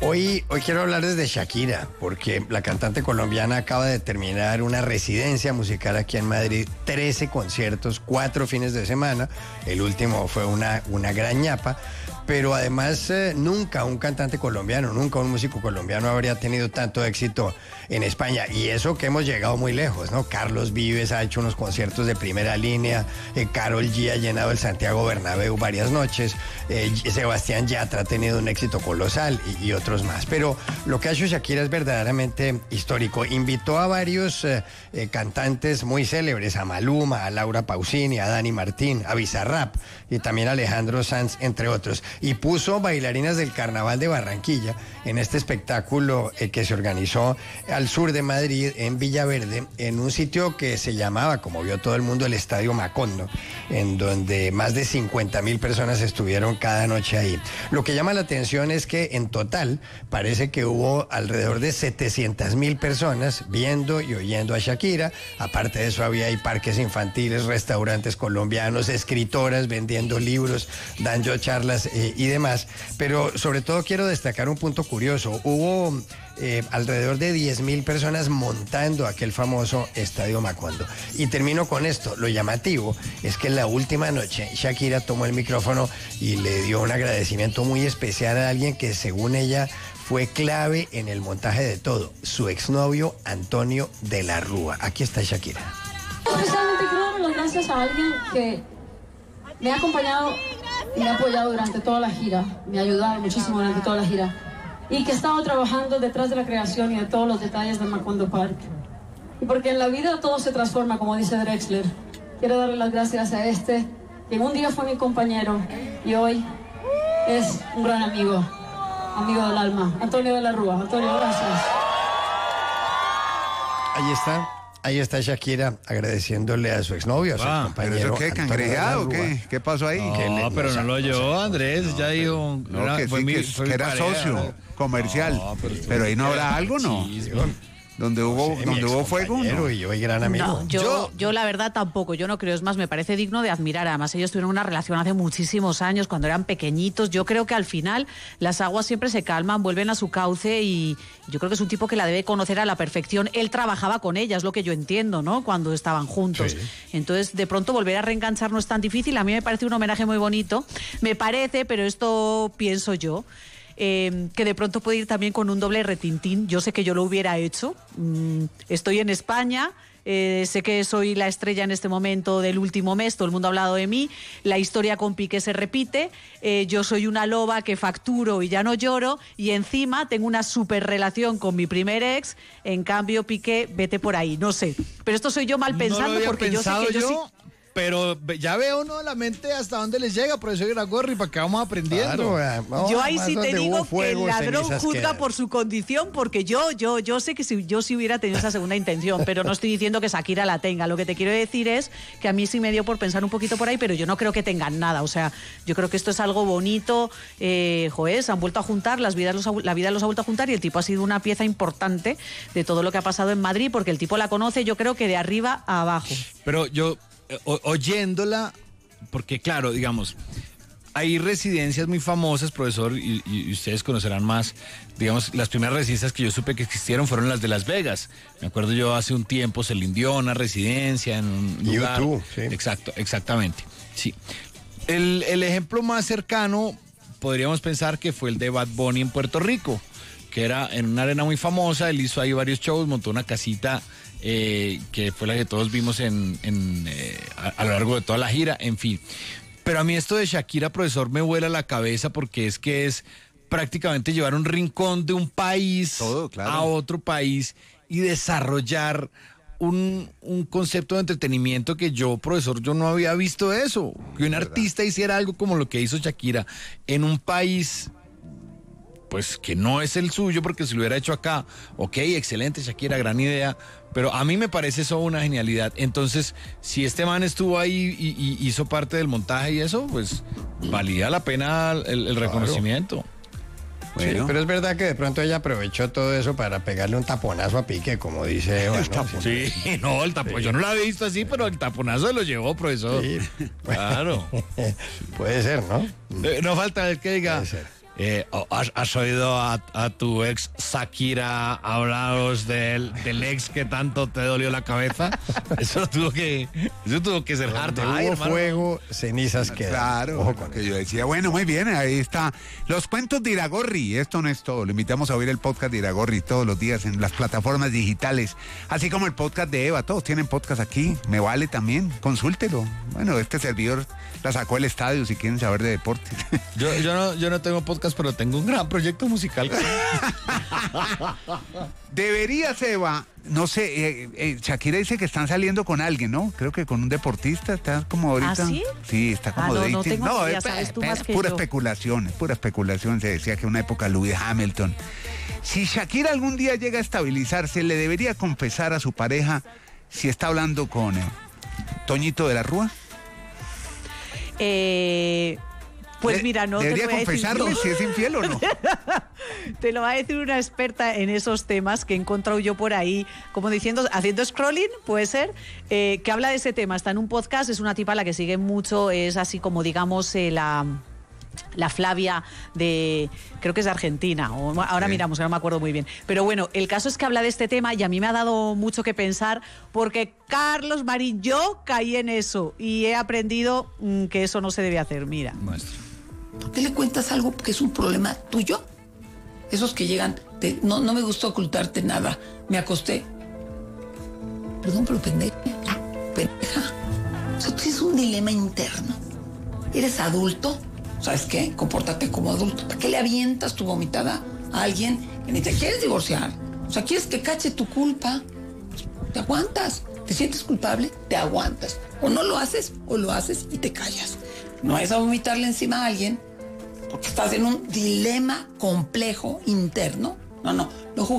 Hoy quiero hablarles de Shakira, porque la cantante colombiana acaba de terminar una residencia musical aquí en Madrid, 13 conciertos, 4 fines de semana, el último fue una gran ñapa, pero además nunca un cantante colombiano, nunca un músico colombiano habría tenido tanto éxito en España, y eso que hemos llegado muy lejos, ¿no? Carlos Vives ha hecho unos conciertos de primera línea, Karol G ha llenado el Santiago Bernabéu varias noches, Sebastián Yatra ha tenido un éxito colosal y otros más, pero lo que ha hecho Shakira es verdaderamente histórico. Invitó a varios cantantes muy célebres, a Maluma, a Laura Pausini, a Dani Martín, a Bizarrap y también a Alejandro Sanz, entre otros, y puso bailarinas del Carnaval de Barranquilla en este espectáculo que se organizó al sur de Madrid, en Villaverde, en un sitio que se llamaba, como vio todo el mundo, el Estadio Macondo, en donde más de 50,000 personas estuvieron cada noche ahí. Lo que llama la atención es que en total parece que hubo alrededor de 700,000 personas viendo y oyendo a Shakira. Aparte de eso había ahí parques infantiles, restaurantes colombianos, escritoras vendiendo libros, dando charlas y demás. Pero sobre todo quiero destacar un punto curioso. Hubo alrededor de 10,000 personas montando aquel famoso Estadio Macondo. Y termino con esto. Lo llamativo es que en la última noche Shakira tomó el micrófono y le dio un agradecimiento muy especial a alguien que, según ella, fue clave en el montaje de todo: su exnovio Antonio de la Rúa. Aquí está Shakira. Especialmente quiero dar las gracias a alguien que me ha acompañado y me ha apoyado durante toda la gira, me ha ayudado muchísimo durante toda la gira, y que he estado trabajando detrás de la creación y de todos los detalles del Macondo Park. Y porque en la vida todo se transforma, como dice Drexler, quiero darle las gracias a este, que un día fue mi compañero y hoy es un gran amigo del alma, Antonio de la Rúa. Antonio, gracias. Ahí está Shakira agradeciéndole a su exnovio, a su compañero. ¿Pero eso qué, cangrejado o qué? ¿Qué pasó ahí? No, pero no lo oyó Andrés, ya dijo... No, que era socio comercial. No, pero ahí no habrá algo, ¿no? Sí, donde hubo fuego, ¿no? Y hoy gran amigo. No, yo la verdad tampoco, yo no creo. Es más, me parece digno de admirar. Además, ellos tuvieron una relación hace muchísimos años, cuando eran pequeñitos. Yo creo que al final las aguas siempre se calman, vuelven a su cauce, y yo creo que es un tipo que la debe conocer a la perfección. Él trabajaba con ella, es lo que yo entiendo, ¿no? Cuando estaban juntos. Sí. Entonces, de pronto volver a reenganchar no es tan difícil. A mí me parece un homenaje muy bonito. Me parece, pero esto pienso yo, que de pronto puede ir también con un doble retintín. Yo sé que yo lo hubiera hecho. Estoy en España, sé que soy la estrella en este momento del último mes, todo el mundo ha hablado de mí, la historia con Piqué se repite, yo soy una loba que facturo y ya no lloro, y encima tengo una súper relación con mi primer ex. En cambio, Piqué, vete por ahí, no sé, pero esto soy yo mal pensando, porque yo sé que yo sí... Pero ya veo, ¿no?, la mente hasta dónde les llega, por eso hay una gorra y para que vamos aprendiendo. Claro, yo ahí sí te digo que el ladrón juzga por su condición, porque yo sé que yo sí hubiera tenido esa segunda intención, pero no estoy diciendo que Shakira la tenga. Lo que te quiero decir es que a mí sí me dio por pensar un poquito por ahí, pero yo no creo que tengan nada. O sea, yo creo que esto es algo bonito. Se han vuelto a juntar, la vida los ha vuelto a juntar, y el tipo ha sido una pieza importante de todo lo que ha pasado en Madrid, porque el tipo la conoce, yo creo que de arriba a abajo. Pero yo... oyéndola, porque claro, digamos, hay residencias muy famosas, profesor, y ustedes conocerán más. Digamos, las primeras residencias que yo supe que existieron fueron las de Las Vegas. Me acuerdo yo hace un tiempo se le dio una residencia en un lugar. YouTube, sí. Exactamente, sí. El ejemplo más cercano podríamos pensar que fue el de Bad Bunny en Puerto Rico, que era en una arena muy famosa. Él hizo ahí varios shows, montó una casita que fue la que todos vimos a lo largo de toda la gira, en fin. Pero a mí esto de Shakira, profesor, me vuela la cabeza, porque es prácticamente llevar un rincón de un país a otro país y desarrollar un concepto de entretenimiento que yo, profesor, yo no había visto eso. Que un artista hiciera algo como lo que hizo Shakira en un país, pues que no es el suyo, porque si lo hubiera hecho acá, ok, excelente, Shakira, gran idea, pero a mí me parece eso una genialidad. Entonces, si este man estuvo ahí y hizo parte del montaje y eso, pues valía la pena el reconocimiento. Bueno. Sí, pero es verdad que de pronto ella aprovechó todo eso para pegarle un taponazo a Piqué, como dice Eva, ¿no? Sí, no, el tapón, sí. Yo no lo había visto así, pero el taponazo lo llevó, profesor. Sí. Claro. Puede ser, ¿no? No falta el que diga, ¿Has oído a tu ex Shakira hablaros del ex que tanto te dolió la cabeza? Eso tuvo que ser harto. Hubo fuego, cenizas quedan. Claro, Ojo con que eso. yo decía, bueno, muy bien, ahí está. Los cuentos de Iragorri, esto no es todo. Lo invitamos a oír el podcast de Iragorri todos los días en las plataformas digitales, así como el podcast de Eva. Todos tienen podcast aquí, me vale también, consúltelo. Bueno, este servidor la sacó el estadio si quieren saber de deportes. Yo no tengo podcast, pero tengo un gran proyecto musical. Deberías, Eva, no sé, Shakira dice que están saliendo con alguien, ¿no? Creo que con un deportista, está como ahorita. ¿Ah, sí? Sí, está como no dating. tengo ni idea, sabes tú más que pura yo. pura especulación. Se decía que en una época Lewis Hamilton. Si Shakira algún día llega a estabilizarse, le debería confesar a su pareja si está hablando con Toñito de la Rúa. Pues mira, no te debería lo voy a decir confesarle yo. si es infiel o no. Te lo va a decir una experta en esos temas que he encontrado yo por ahí, como diciendo, haciendo scrolling, puede ser, que habla de ese tema. Está en un podcast, es una tipa a la que sigue mucho, es así como, digamos, la Flavia de, creo que es de Argentina, o ahora Sí. miramos, que no me acuerdo muy bien. Pero bueno, el caso es que habla de este tema y a mí me ha dado mucho que pensar porque, Carlos Marín, yo caí en eso y he aprendido que eso no se debe hacer. Mira. ¿Por qué le cuentas algo que es un problema tuyo? Esos que llegan, no me gustó ocultarte nada, me acosté. Perdón, pero pendeja. O sea, tú tienes un dilema interno. Eres adulto, ¿sabes qué? Compórtate como adulto. ¿Para qué le avientas tu vomitada a alguien que ni te quieres divorciar? O sea, quieres que cache tu culpa. Te aguantas. ¿Te sientes culpable? Te aguantas. O no lo haces, o lo haces y te callas. No es a vomitarle encima a alguien porque estás en un dilema complejo interno. No